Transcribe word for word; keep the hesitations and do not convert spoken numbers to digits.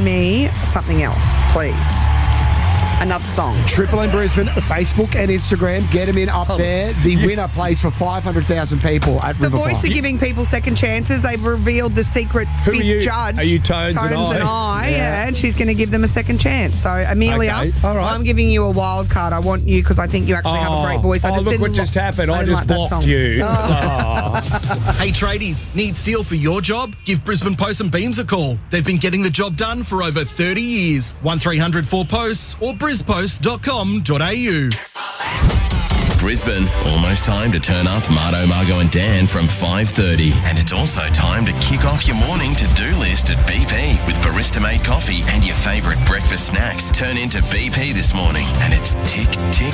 me something else, please. Another song. Triple M Brisbane, Facebook and Instagram. Get them in up there. The you- winner plays for five hundred thousand people at The River Voice are Park. giving people second chances. They've revealed the secret Who are fifth you? judge. Are you Tones and I? and I, Yeah. yeah. And she's going to give them a second chance. So, Amelia, Okay, all right. I'm giving you a wild card. I want you because I think you actually have a great voice. I oh, just look didn't what lo- just happened. I, didn't just like that blocked song. you. Oh. Oh. Hey tradies, need steel for your job? Give Brisbane Post and Beams a call. They've been getting the job done for over thirty years. one three hundred four posts or brispost dot com dot a u. Brisbane, almost time to turn up Marto, Margot and Dan from five thirty. And it's also time to kick off your morning to-do list at B P with barista-made coffee and your favourite breakfast snacks. Turn into B P this morning and it's tick, tick.